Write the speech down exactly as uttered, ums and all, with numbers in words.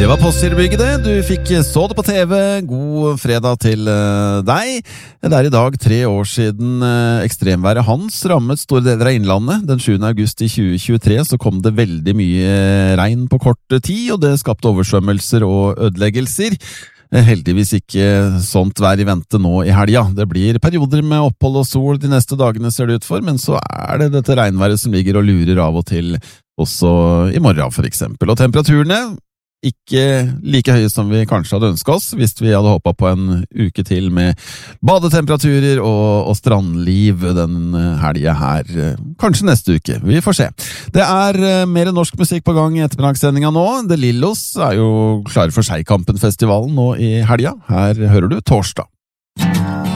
Det var Postgirobygget det. Du fikk så det på T V. God fredag til uh, deg. Det er i dag tre år siden uh, ekstremværet Hans rammet store deler av innlandet. Den sjuende august i tjue tjuetre så kom det veldig mye regn på kort tid, og det skapte oversvømmelser og ødeleggelser. Heldigvis ikke sånt vær i vente nå i helga. Det blir perioder med opphold og sol de neste dagene ser det ut for, men så er det dette regnværet som ligger og lurer av og til, også i morgen for eksempel. Og temperaturene ikke like høye som vi kanskje hadde ønsket oss, hvis vi hadde håpet på en uke til med badetemperaturer og, og strandliv den helgen her. Kanskje neste uke, vi får se. Det er mer norsk musikk på gang i ettermiddagssendinga nå. The Lillos er jo klare for Skeikampen-festivalen nå i helgen. Her hører du Torsdag.